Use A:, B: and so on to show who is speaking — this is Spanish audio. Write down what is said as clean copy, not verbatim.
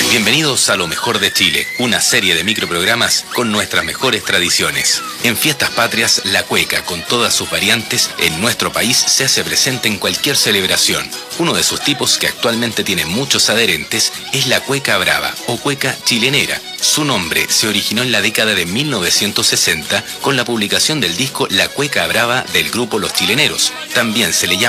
A: Bienvenidos a Lo Mejor de Chile, una serie de microprogramas con nuestras mejores tradiciones. En Fiestas Patrias, la cueca, con todas sus variantes, en nuestro país se hace presente en cualquier celebración. Uno de sus tipos que actualmente tiene muchos adherentes es la cueca brava o cueca chilenera. Su nombre se originó en la década de 1960 con la publicación del disco La Cueca Brava del grupo Los Chileneros. También se le llama